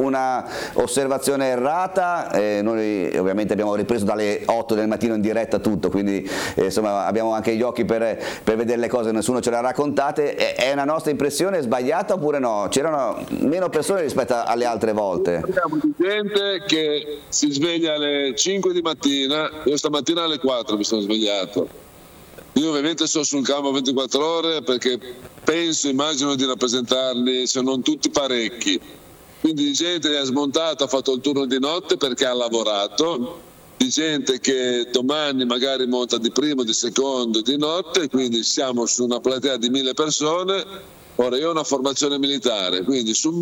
una osservazione errata, noi ovviamente abbiamo ripreso dalle 8 del mattino in diretta tutto, quindi insomma abbiamo anche gli occhi per vedere le cose, nessuno ce le ha raccontate. È una nostra impressione sbagliata oppure no? C'erano meno persone rispetto alle altre volte? Abbiamo gente che si sveglia alle 5 di mattina, io stamattina alle 4 mi sono svegliato. Io ovviamente sono sul campo 24 ore perché immagino di rappresentarli, se non tutti, parecchi. Quindi di gente che ha smontato, ha fatto il turno di notte perché ha lavorato, di gente che domani magari monta di primo, di secondo, di notte, quindi siamo su una platea di 1000 persone. Ora io ho una formazione militare, quindi su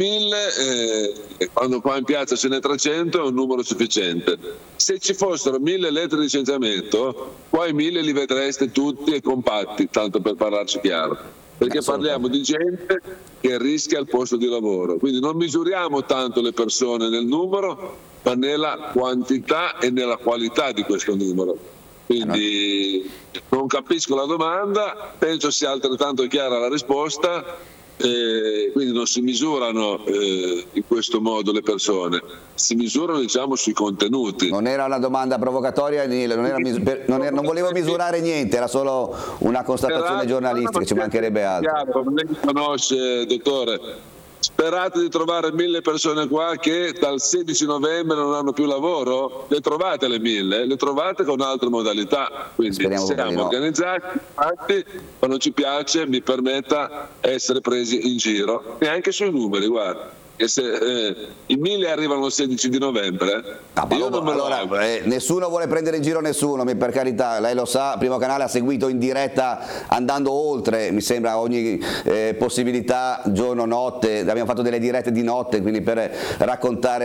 1000, quando qua in piazza ce n'è 300 è un numero sufficiente. Se ci fossero 1000 lettere di licenziamento, poi 1000 li vedreste tutti e compatti, tanto per parlarci chiaro. Perché parliamo di gente che rischia il posto di lavoro, quindi non misuriamo tanto le persone nel numero, ma nella quantità e nella qualità di questo numero. Quindi non capisco la domanda, penso sia altrettanto chiara la risposta, quindi non si misurano in questo modo le persone, si misurano diciamo sui contenuti. Non era una domanda provocatoria, non volevo misurare niente, era solo una constatazione giornalistica, ci mancherebbe altro. Lei mi conosce, dottore. Sperate di trovare 1000 persone qua che dal 16 novembre non hanno più lavoro? Le trovate le 1000? Le trovate con altre modalità. Quindi siamo organizzati, infatti, ma non ci piace, mi permetta, essere presi in giro. E anche sui numeri, guarda. E se i 1000 arrivano il 16 di novembre, io non me lo nessuno vuole prendere in giro nessuno, per carità, lei lo sa, Primo Canale ha seguito in diretta andando oltre, mi sembra, ogni possibilità, giorno, notte, abbiamo fatto delle dirette di notte, quindi per raccontare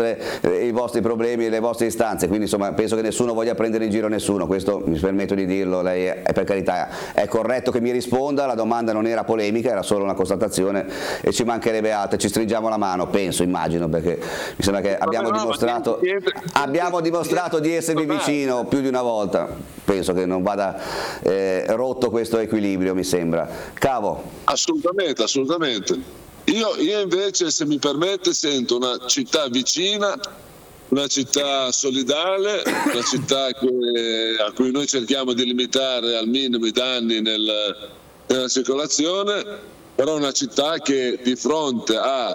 i vostri problemi e le vostre istanze, quindi insomma penso che nessuno voglia prendere in giro nessuno, questo mi permetto di dirlo, lei è, per carità, è corretto che mi risponda, la domanda non era polemica, era solo una constatazione e ci mancherebbe altro, ci stringiamo la mano, immagino, perché mi sembra che abbiamo dimostrato di esservi vicino più di una volta, penso che non vada rotto questo equilibrio, mi sembra. Cavo. Assolutamente. Io invece, se mi permette, sento una città vicina, una città solidale, una città a cui noi cerchiamo di limitare al minimo i danni nella circolazione, però una città che di fronte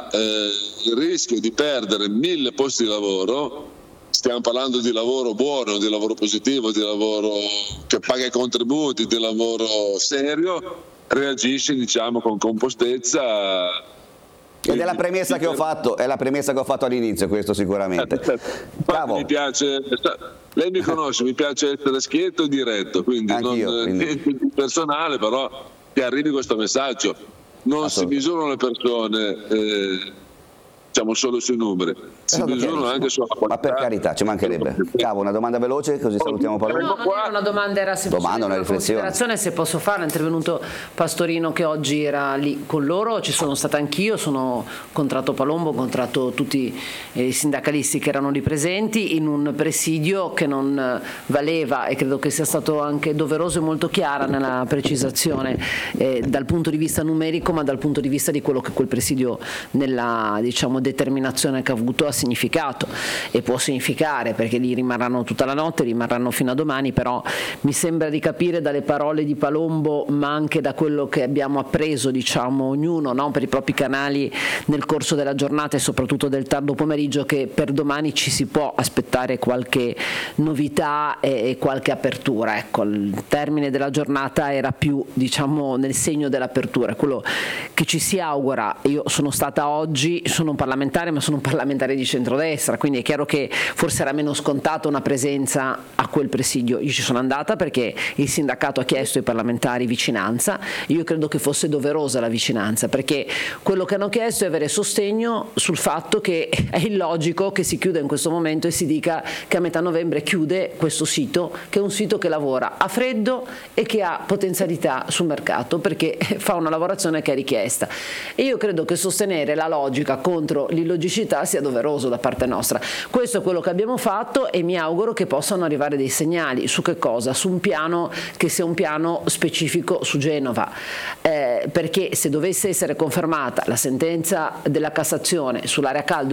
al rischio di perdere 1000 posti di lavoro, stiamo parlando di lavoro buono, di lavoro positivo, di lavoro che paga i contributi, di lavoro serio, reagisce diciamo con compostezza. Ed è la premessa che ho fatto, all'inizio, questo sicuramente. Mi piace, lei mi conosce, mi piace essere schietto e diretto, quindi niente di personale, però che arrivi questo messaggio. Non si misurano le persone diciamo solo sui numeri, si misurano anche sulla qualità. Ma per carità, ci mancherebbe. Cavo, una domanda veloce così salutiamo Paolo. No, non era una domanda, era semplicemente una considerazione, se posso farla. È intervenuto Pastorino che oggi era lì con loro, ci sono stata anch'io, sono contratto Palombo, contratto tutti i sindacalisti che erano lì presenti in un presidio che non valeva, e credo che sia stato anche doveroso e molto chiara nella precisazione dal punto di vista numerico, ma dal punto di vista di quello che quel presidio nella determinazione che ha avuto ha significato e può significare, perché lì rimarranno tutta la notte, rimarranno fino a domani, però mi sembra di capire dalle parole di Palombo, ma anche da quello che abbiamo appreso ognuno per i propri canali nel corso della giornata e soprattutto del tardo pomeriggio, che per domani ci si può aspettare qualche novità e qualche apertura. Ecco, il termine della giornata era più nel segno dell'apertura, quello che ci si augura. Io sono stata oggi, sono un parlamentare, ma sono un parlamentare di centrodestra, quindi è chiaro che forse era meno scontata una presenza a quel presidio. Io ci sono andata perché il sindacato ha chiesto ai parlamentari vicinanza, io credo che fosse doverosa la vicinanza, perché quello che hanno chiesto è avere sostegno sul fatto che è illogico che si chiuda in questo momento e si dica che a metà novembre chiude questo sito, che è un sito che lavora a freddo e che ha potenzialità sul mercato perché fa una lavorazione che è richiesta, e io credo che sostenere la logica contro l'illogicità sia doveroso da parte nostra. Questo è quello che abbiamo fatto e mi auguro che possano arrivare dei segnali su che cosa? Su un piano che sia un piano specifico su Genova, perché se dovesse essere confermata la sentenza della Cassazione sull'area caldo